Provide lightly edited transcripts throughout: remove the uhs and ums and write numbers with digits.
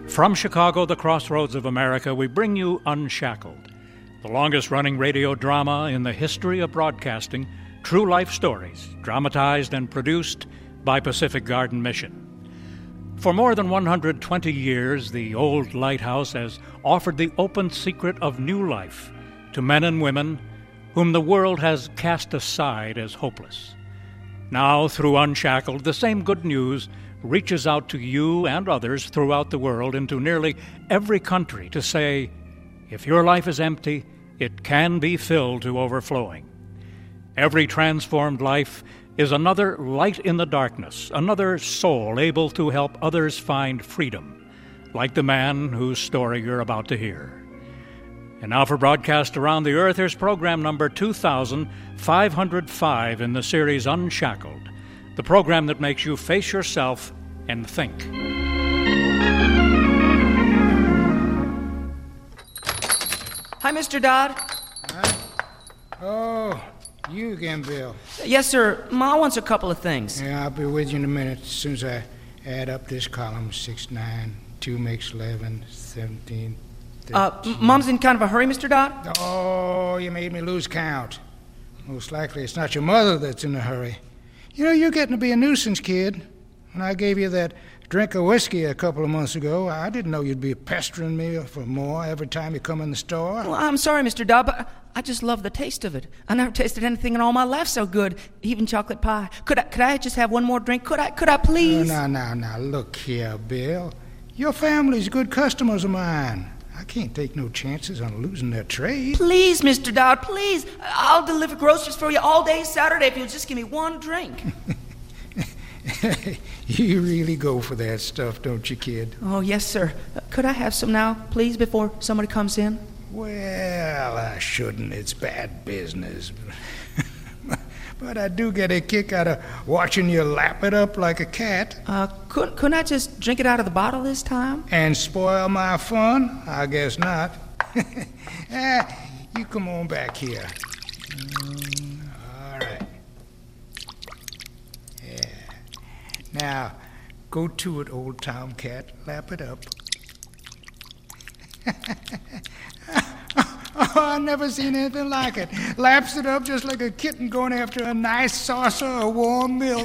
From Chicago, the crossroads of America, we bring you Unshackled, the longest-running radio drama in the history of broadcasting, true life stories, dramatized and produced by Pacific Garden Mission. For more than 120 years, the old lighthouse has offered the open secret of new life to men and women whom the world has cast aside as hopeless. Now, through Unshackled, the same good news reaches out to you and others throughout the world into nearly every country to say, if your life is empty, it can be filled to overflowing. Every transformed life is another light in the darkness, another soul able to help others find freedom, like the man whose story you're about to hear. And now for broadcast around the earth, here's program number 2505 in the series Unshackled, the program that makes you face yourself and think. Hi, Mr. Dodd. Oh, you again, Bill. Yes, sir. Ma wants a couple of things. Yeah, I'll be with you in a minute. As soon as I add up this column, 6, 9, 2 makes 11, 17, 13. Mom's in kind of a hurry, Mr. Dodd? Oh, you made me lose count. Most likely it's not your mother that's in a hurry. You know, you're getting to be a nuisance, kid. When I gave you that drink of whiskey a couple of months ago, I didn't know you'd be pestering me for more every time you come in the store. Well, I'm sorry, Mr. Dodd, but I just love the taste of it. I never tasted anything in all my life so good, even chocolate pie. Could I just have one more drink? Could I please? Now, look here, Bill. Your family's good customers of mine. I can't take no chances on losing their trade. Please, Mr. Dodd, please. I'll deliver groceries for you all day Saturday if you'll just give me one drink. You really go for that stuff, don't you, kid? Oh, yes, sir. Could I have some now, please, before somebody comes in? Well, I shouldn't. It's bad business. But I do get a kick out of watching you lap it up like a cat. Couldn't I just drink it out of the bottle this time? And spoil my fun? I guess not. You come on back here. All right. Yeah. Now, go to it, old tomcat. Lap it up. Oh, I've never seen anything like it. Laps it up just like a kitten going after a nice saucer of warm milk.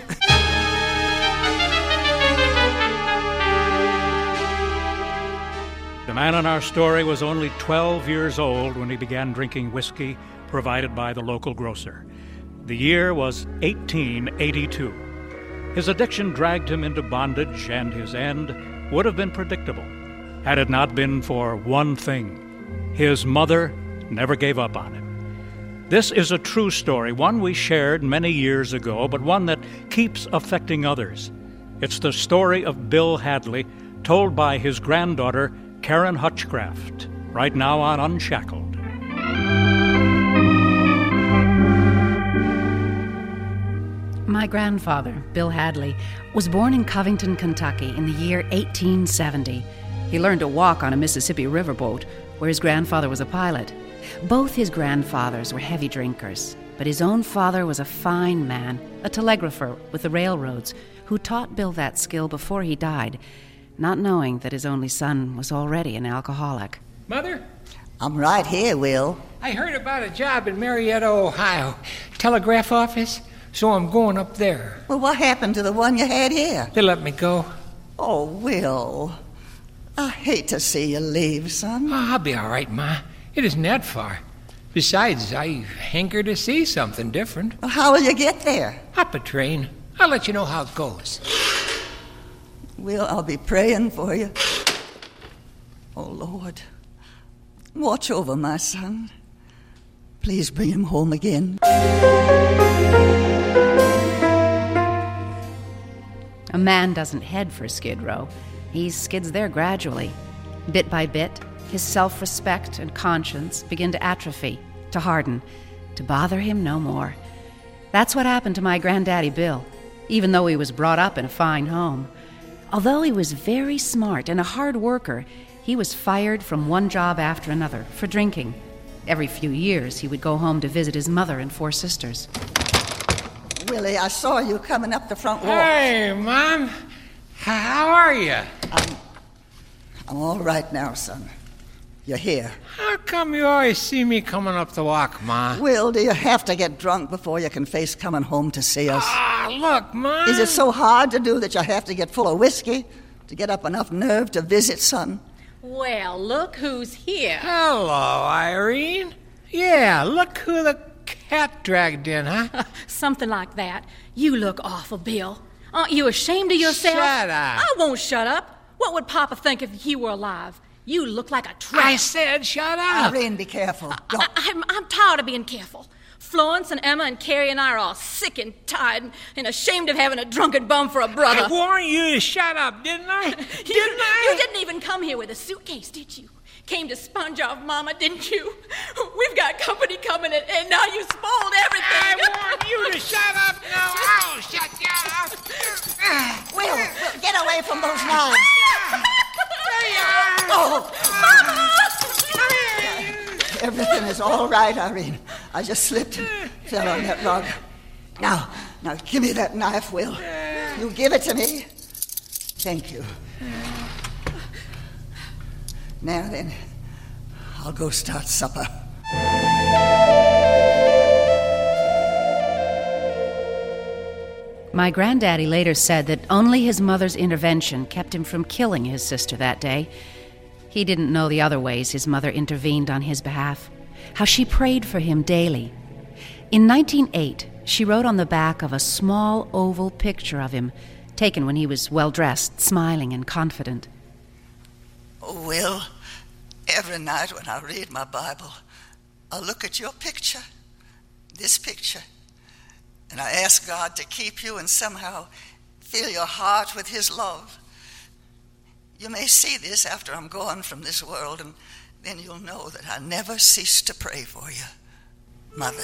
The man in our story was only 12 years old when he began drinking whiskey provided by the local grocer. The year was 1882. His addiction dragged him into bondage, and his end would have been predictable had it not been for one thing. His mother never gave up on him. This is a true story, one we shared many years ago, but one that keeps affecting others. It's the story of Bill Hadley, told by his granddaughter, Karen Hutchcraft, right now on Unshackled. My grandfather, Bill Hadley, was born in Covington, Kentucky in the year 1870. He learned to walk on a Mississippi riverboat, where his grandfather was a pilot. Both his grandfathers were heavy drinkers, but his own father was a fine man, a telegrapher with the railroads, who taught Bill that skill before he died, not knowing that his only son was already an alcoholic. Mother? I'm right here, Will. I heard about a job in Marietta, Ohio. Telegraph office, so I'm going up there. Well, what happened to the one you had here? They let me go. Oh, Will. I hate to see you leave, son. Oh, I'll be all right, Ma. It isn't that far. Besides, I hanker to see something different. Well, how will you get there? Hop a train. I'll let you know how it goes. Will, I'll be praying for you. Oh, Lord. Watch over my son. Please bring him home again. A man doesn't head for Skid Row. He skids there gradually. Bit by bit, his self-respect and conscience begin to atrophy, to harden, to bother him no more. That's what happened to my granddaddy Bill, even though he was brought up in a fine home. Although he was very smart and a hard worker, he was fired from one job after another for drinking. Every few years, he would go home to visit his mother and 4 sisters. Willie, I saw you coming up the front walk. Hey, Mom. How are you? I'm all right now, son. You're here. How come you always see me coming up the walk, Ma? Will, do you have to get drunk before you can face coming home to see us? Look, Ma. Is it so hard to do that you have to get full of whiskey to get up enough nerve to visit, son? Well, look who's here. Hello, Irene. Yeah, look who the cat dragged in, huh? Something like that. You look awful, Bill. Aren't you ashamed of yourself? Shut up. I won't shut up. What would Papa think if he were alive? You look like a tramp. I said shut up. Irene, be careful. Don't. I'm tired of being careful. Florence and Emma and Carrie and I are all sick and tired and ashamed of having a drunken bum for a brother. I warned you to shut up, didn't I? You didn't even come here with a suitcase, did you? Came to sponge off Mama, didn't you? We've got company coming and now you spoiled everything. I warned you to shut up. Now I'll shut you up. Will, get away from those knives. Oh, Everything is all right, Irene. I just slipped and fell on that rug. Now, give me that knife, Will. You give it to me. Thank you. Now then, I'll go start supper. My granddaddy later said that only his mother's intervention kept him from killing his sister that day. He didn't know the other ways his mother intervened on his behalf, how she prayed for him daily. In 1908, she wrote on the back of a small oval picture of him, taken when he was well-dressed, smiling and confident. Oh, Will, every night when I read my Bible, I look at your picture, this picture, and I ask God to keep you and somehow fill your heart with His love. You may see this after I'm gone from this world, and then you'll know that I never cease to pray for you, Mother.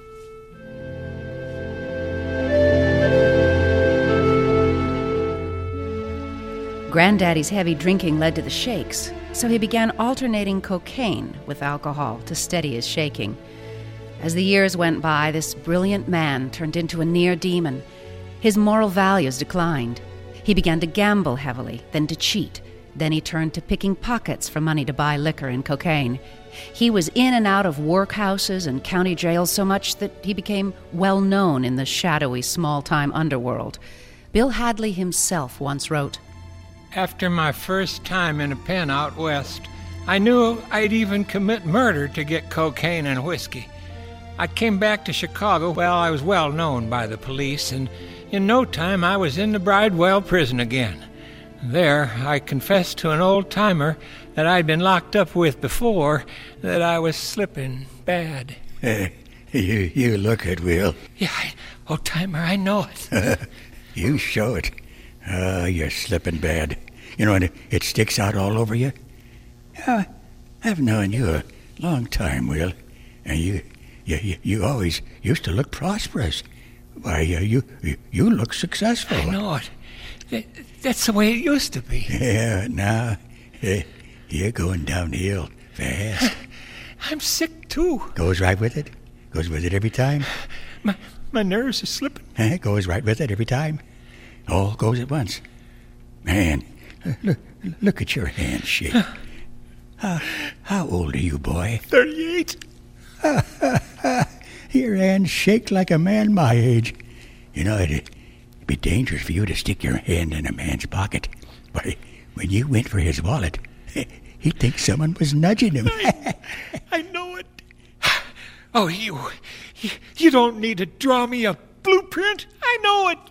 Granddaddy's heavy drinking led to the shakes, so he began alternating cocaine with alcohol to steady his shaking. As the years went by, this brilliant man turned into a near demon. His moral values declined. He began to gamble heavily, then to cheat. Then he turned to picking pockets for money to buy liquor and cocaine. He was in and out of workhouses and county jails so much that he became well known in the shadowy, small-time underworld. Bill Hadley himself once wrote, After my first time in a pen out west, I knew I'd even commit murder to get cocaine and whiskey. I came back to Chicago. Well, I was well known by the police, and in no time I was in the Bridewell prison again. There, I confessed to an old-timer that I'd been locked up with before that I was slipping bad. You look it, Will. Yeah, old-timer, I know it. You show it. You're slipping bad. You know, and it sticks out all over you. I've known you a long time, Will, and you always used to look prosperous. Why, you look successful. I know it. That's the way it used to be. Yeah, now you're going downhill fast. I'm sick, too. Goes right with it? Goes with it every time? My nerves are slipping. Goes right with it every time? All goes at once. Man, look at your hand shake. How old are you, boy? 38. Your hands shake like a man my age. You know, it'd be dangerous for you to stick your hand in a man's pocket. Why, when you went for his wallet, he'd think someone was nudging him. I know it. Oh, you don't need to draw me a blueprint. I know it.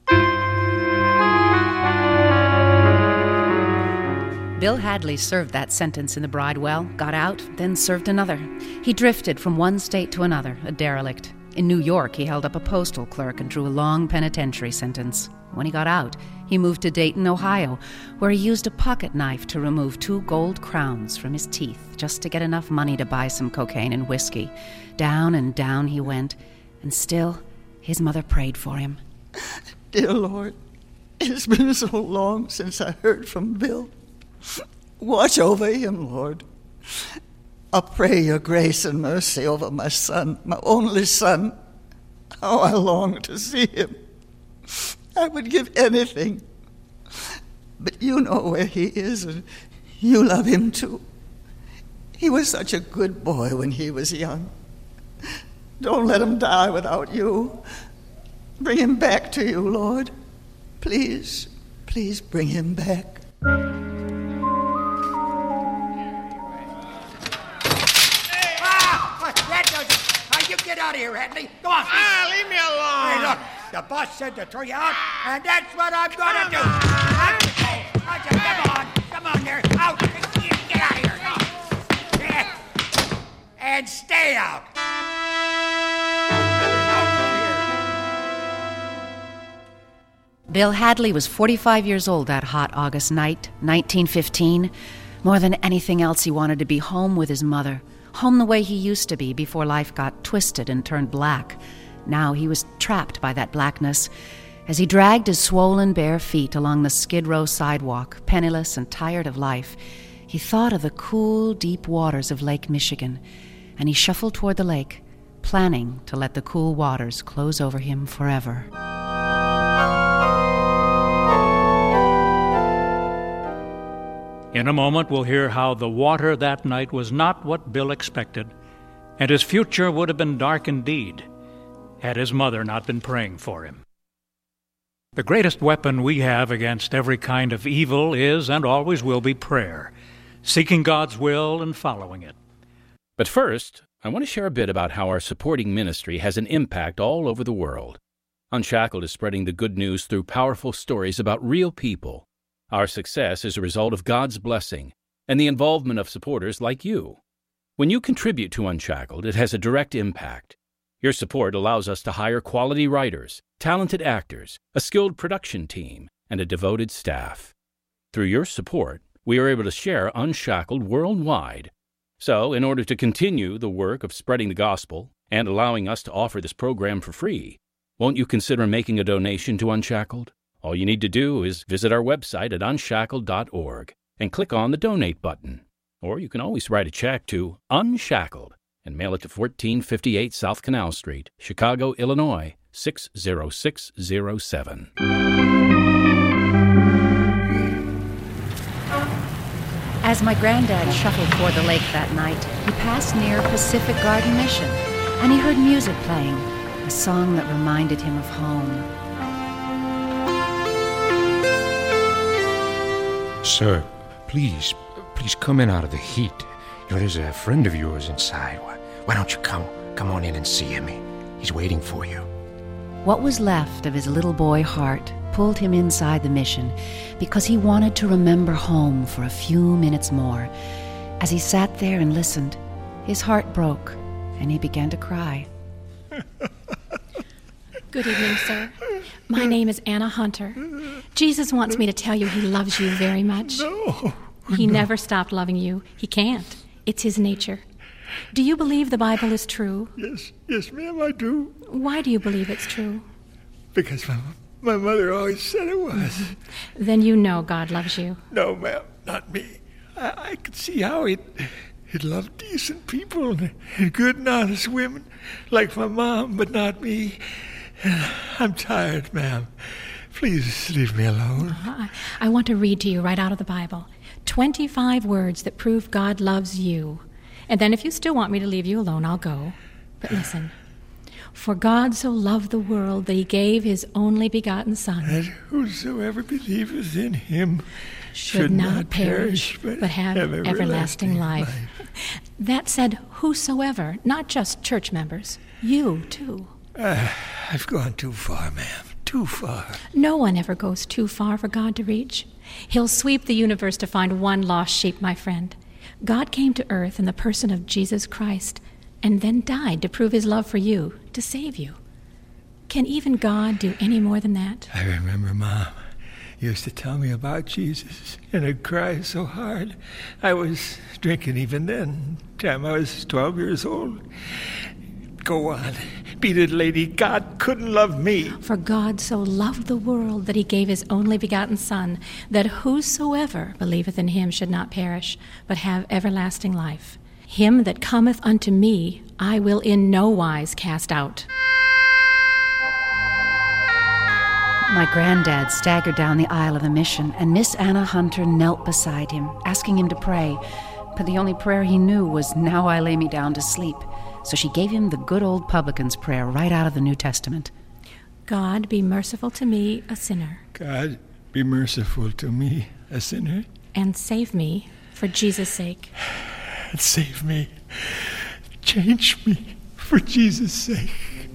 Bill Hadley served that sentence in the Bridewell, got out, then served another. He drifted from one state to another, a derelict. In New York, he held up a postal clerk and drew a long penitentiary sentence. When he got out, he moved to Dayton, Ohio, where he used a pocket knife to remove 2 gold crowns from his teeth just to get enough money to buy some cocaine and whiskey. Down and down he went, and still his mother prayed for him. Dear Lord, it's been so long since I heard from Bill. Watch over him, Lord. I pray your grace and mercy over my son, my only son. How I long to see him. I would give anything. But you know where he is, and you love him too. He was such a good boy when he was young. Don't let him die without you. Bring him back to you, Lord. Please, please bring him back. You get out of here, Hadley. Go on. Leave me alone. Hey, look, the boss said to throw you out, and that's what I'm gonna do. Come on there. Out. Get out of here. Yeah. And stay out. Bill Hadley was 45 years old that hot August night, 1915. More than anything else, he wanted to be home with his mother. Home the way he used to be before life got twisted and turned black. Now he was trapped by that blackness. As he dragged his swollen bare feet along the Skid Row sidewalk, penniless and tired of life, he thought of the cool, deep waters of Lake Michigan, and he shuffled toward the lake, planning to let the cool waters close over him forever. In a moment, we'll hear how the water that night was not what Bill expected, and his future would have been dark indeed had his mother not been praying for him. The greatest weapon we have against every kind of evil is and always will be prayer, seeking God's will and following it. But first, I want to share a bit about how our supporting ministry has an impact all over the world. Unshackled is spreading the good news through powerful stories about real people. Our success is a result of God's blessing and the involvement of supporters like you. When you contribute to Unshackled, it has a direct impact. Your support allows us to hire quality writers, talented actors, a skilled production team, and a devoted staff. Through your support, we are able to share Unshackled worldwide. So, in order to continue the work of spreading the gospel and allowing us to offer this program for free, won't you consider making a donation to Unshackled? All you need to do is visit our website at unshackled.org and click on the Donate button. Or you can always write a check to Unshackled and mail it to 1458 South Canal Street, Chicago, Illinois, 60607. As my granddad shuffled toward the lake that night, he passed near Pacific Garden Mission, and he heard music playing, a song that reminded him of home. Sir, please come in out of the heat. There's a friend of yours inside. Why don't you come on in and see him? He's waiting for you. What was left of his little boy heart pulled him inside the mission because he wanted to remember home for a few minutes more. As he sat there and listened, his heart broke and he began to cry. Good evening, sir. My name is Anna Hunter. Jesus wants me to tell you he loves you very much. He never stopped loving you. He can't. It's his nature. Do you believe the Bible is true? Yes, ma'am, I do. Why do you believe it's true? Because my mother always said it was. Then you know God loves you. No, ma'am, not me. I could see how he'd love decent people and good and honest women like my mom, but not me. I'm tired, ma'am. Please leave me alone. I want to read to you right out of the Bible. 25 words that prove God loves you. And then if you still want me to leave you alone, I'll go. But listen. For God so loved the world that he gave his only begotten Son. That whosoever believeth in him should not perish, but have everlasting life. That said, whosoever, not just church members. You, too. I've gone too far, ma'am. Too far. No one ever goes too far for God to reach. He'll sweep the universe to find one lost sheep, my friend. God came to earth in the person of Jesus Christ and then died to prove his love for you, to save you. Can even God do any more than that? I remember Mom used to tell me about Jesus, and I'd cry so hard. I was drinking even then, time I was 12 years old. Go on. Beat it, lady. God couldn't love me. For God so loved the world that he gave his only begotten Son, that whosoever believeth in him should not perish, but have everlasting life. Him that cometh unto me I will in no wise cast out. My granddad staggered down the aisle of the mission, and Miss Anna Hunter knelt beside him, asking him to pray. But the only prayer he knew was, "Now I lay me down to sleep." So she gave him the good old publican's prayer right out of the New Testament. God, be merciful to me, a sinner. God, be merciful to me, a sinner. And save me, for Jesus' sake. And save me. Change me, for Jesus' sake.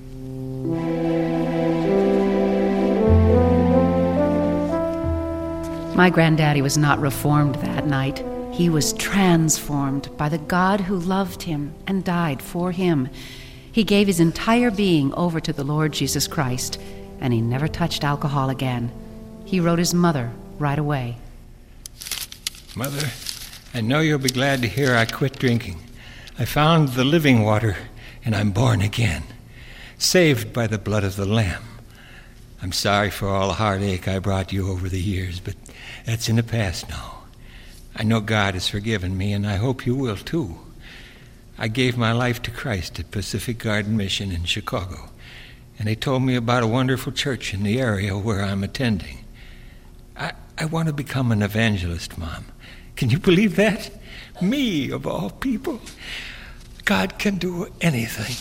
My granddaddy was not reformed that night. He was transformed by the God who loved him and died for him. He gave his entire being over to the Lord Jesus Christ, and he never touched alcohol again. He wrote his mother right away. Mother, I know you'll be glad to hear I quit drinking. I found the living water, and I'm born again, saved by the blood of the Lamb. I'm sorry for all the heartache I brought you over the years, but that's in the past now. I know God has forgiven me, and I hope you will too. I gave my life to Christ at Pacific Garden Mission in Chicago, and they told me about a wonderful church in the area where I'm attending. I want to become an evangelist, Mom. Can you believe that? Me, of all people. God can do anything.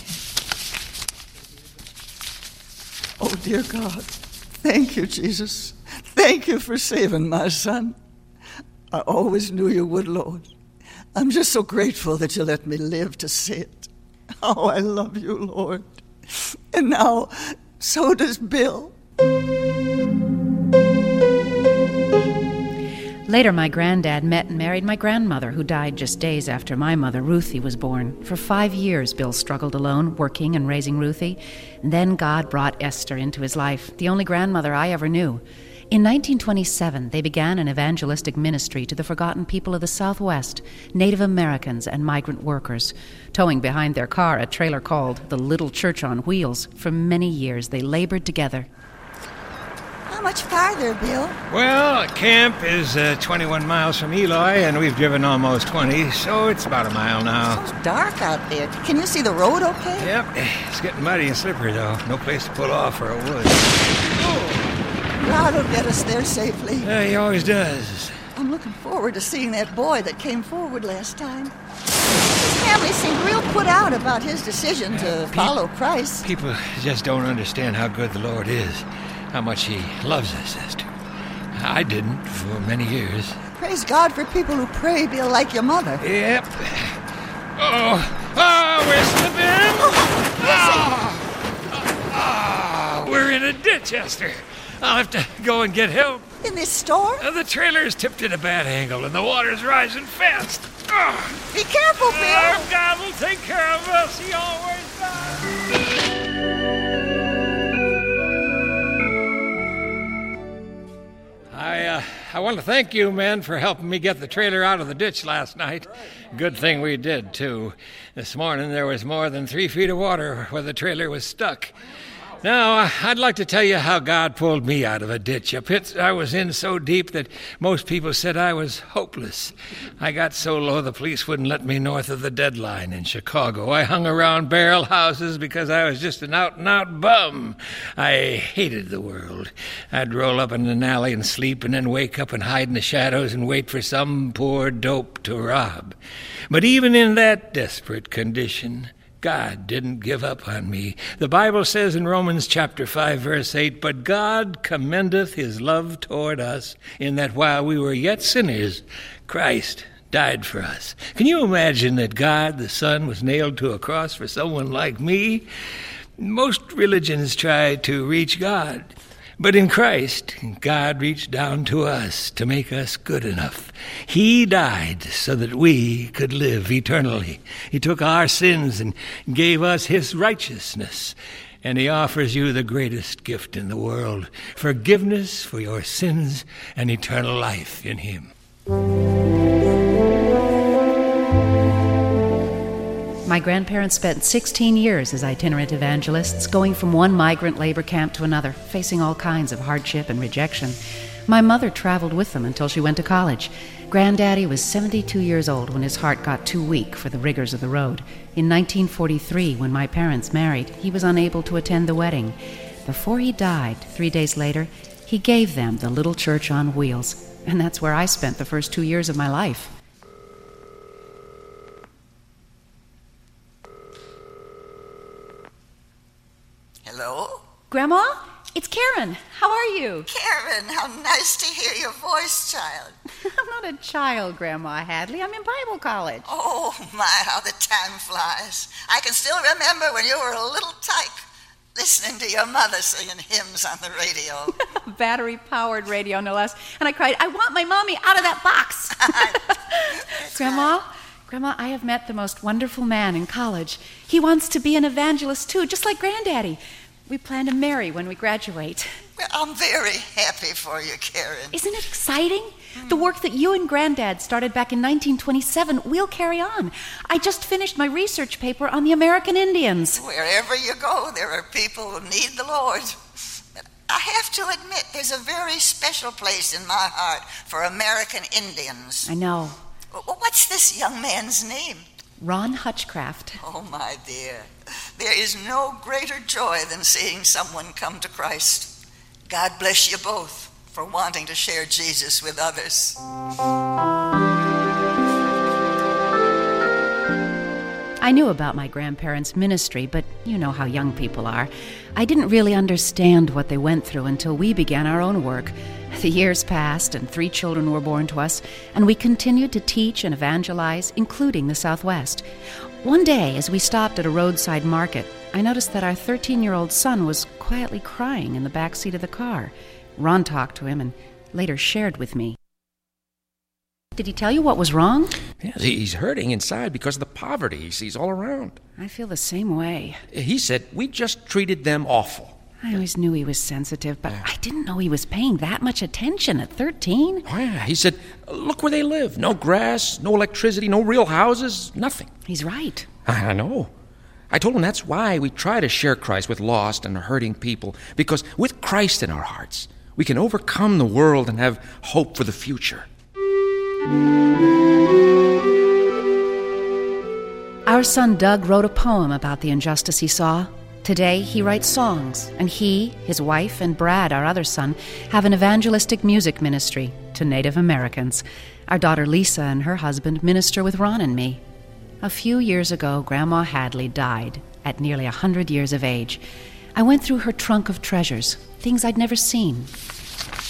Oh, dear God, thank you, Jesus. Thank you for saving my son. I always knew you would, Lord. I'm just so grateful that you let me live to see it. Oh, I love you, Lord. And now, so does Bill. Later, my granddad met and married my grandmother, who died just days after my mother, Ruthie, was born. For 5 years, Bill struggled alone, working and raising Ruthie. And then God brought Esther into his life, the only grandmother I ever knew. In 1927, they began an evangelistic ministry to the forgotten people of the Southwest, Native Americans and migrant workers. Towing behind their car a trailer called the Little Church on Wheels, for many years they labored together. How much farther, Bill? Well, camp is 21 miles from Eloy, and we've driven almost 20, so it's about a mile now. It's dark out there. Can you see the road okay? Yep, it's getting muddy and slippery, though. No place to pull off or a wood. God will get us there safely. Yeah, he always does. I'm looking forward to seeing that boy that came forward last time. His family seemed real put out about his decision to follow Christ. People just don't understand how good the Lord is, how much he loves us, Esther. I didn't for many years. Praise God for people who pray, Bill, like your mother. Yep. We're slipping. We're in a ditch, Esther. I'll have to go and get help. In this store? The trailer's tipped at a bad angle, and the water's rising fast. Be careful, Bill. God will take care of us. He always does. I want to thank you, men, for helping me get the trailer out of the ditch last night. Good thing we did, too. This morning there was more than 3 feet of water where the trailer was stuck. Now, I'd like to tell you how God pulled me out of a ditch, a pit I was in so deep that most people said I was hopeless. I got so low the police wouldn't let me north of the deadline in Chicago. I hung around barrel houses because I was just an out-and-out bum. I hated the world. I'd roll up in an alley and sleep and then wake up and hide in the shadows and wait for some poor dope to rob. But even in that desperate condition, God didn't give up on me. The Bible says in Romans chapter 5, verse 8, "But God commendeth his love toward us, in that while we were yet sinners, Christ died for us." Can you imagine that God, the Son, was nailed to a cross for someone like me? Most religions try to reach God. But in Christ, God reached down to us to make us good enough. He died so that we could live eternally. He took our sins and gave us his righteousness. And he offers you the greatest gift in the world, forgiveness for your sins and eternal life in him. My grandparents spent 16 years as itinerant evangelists, going from one migrant labor camp to another, facing all kinds of hardship and rejection. My mother traveled with them until she went to college. Granddaddy was 72 years old when his heart got too weak for the rigors of the road. In 1943, when my parents married, he was unable to attend the wedding. before he died, 3 days later, he gave them the little church on wheels, and that's where I spent the first 2 years of my life. Hello? Grandma, it's Karen. How are you? Karen, how nice to hear your voice, child. I'm not a child, Grandma Hadley. I'm in Bible college. Oh, my, how the time flies. I can still remember when you were a little tyke, listening to your mother singing hymns on the radio. Battery-powered radio, no less. And I cried, I want my mommy out of that box. Grandma, I have met the most wonderful man in college. He wants to be an evangelist, too, just like Granddaddy. We plan to marry when we graduate. Well, I'm very happy for you, Karen. Isn't it exciting? The work that you and Granddad started back in 1927, we'll carry on. I just finished my research paper on the American Indians. Wherever you go, there are people who need the Lord. But I have to admit, there's a very special place in my heart for American Indians. I know. What's this young man's name? Ron Hutchcraft. Oh, my dear. There is no greater joy than seeing someone come to Christ. God bless you both for wanting to share Jesus with others. I knew about my grandparents' ministry, but you know how young people are. I didn't really understand what they went through until we began our own work. The years passed, and 3 children were born to us, and we continued to teach and evangelize, including the Southwest. One day, as we stopped at a roadside market, I noticed that our 13-year-old son was quietly crying in the back seat of the car. Ron talked to him and later shared with me. Did he tell you what was wrong? Yes, he's hurting inside because of the poverty he sees all around. I feel the same way. He said we just treated them awful. I always knew he was sensitive, but I didn't know he was paying that much attention at 13. Oh, yeah. He said, look where they live. No grass, no electricity, no real houses, nothing. He's right. I know. I told him that's why we try to share Christ with lost and hurting people, because with Christ in our hearts, we can overcome the world and have hope for the future. Our son Doug wrote a poem about the injustice he saw. Today, he writes songs, and he, his wife, and Brad, our other son, have an evangelistic music ministry to Native Americans. Our daughter Lisa and her husband minister with Ron and me. A few years ago, Grandma Hadley died at nearly 100 years of age. I went through her trunk of treasures, things I'd never seen.